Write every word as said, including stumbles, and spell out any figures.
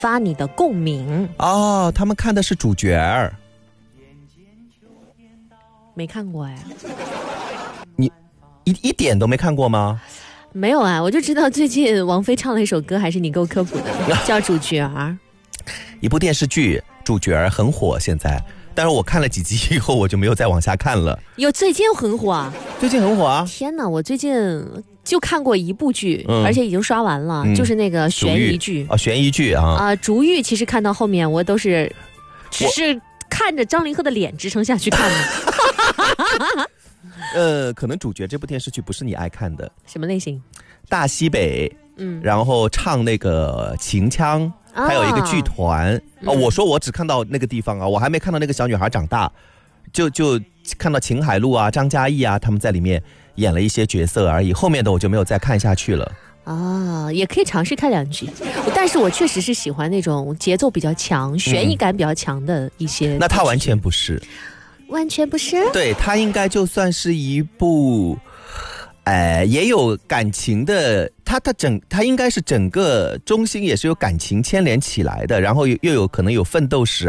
发你的共鸣。 哦，他们看的是主角儿， 没看过哎。 你一一点都没看过吗？ 没有啊，我就知道最近王菲唱了一首歌，还是你给我科普的，叫《主角儿》。 一部电视剧，主角儿很火现在，但是我看了几集以后，我就没有再往下看了。 有最近很火啊？ 最近很火啊！ 天哪，我最近就看过一部剧， 嗯、 而且已经刷完了，嗯、就是那个悬疑剧啊，悬疑剧啊啊、呃，竹玉其实看到后面我都是只是看着张凌赫的脸支撑下去看的。 呃，可能主角这部电视剧不是你爱看的。 什么类型？ 大西北， 嗯， 然后唱那个秦腔，啊、还有一个剧团啊、嗯哦。我说我只看到那个地方啊，我还没看到那个小女孩长大，就就看到秦海璐啊、张嘉译啊他们在里面演了一些角色而已，后面的我就没有再看下去了。 啊，也可以尝试看两集，但是我确实是喜欢那种节奏比较强、悬疑感比较强的一些、嗯。 那它完全不是。 完全不是， 对，它应该就算是一部，呃，也有感情的，它它整它应该是整个中心也是有感情牵连起来的，然后又有可能有奋斗史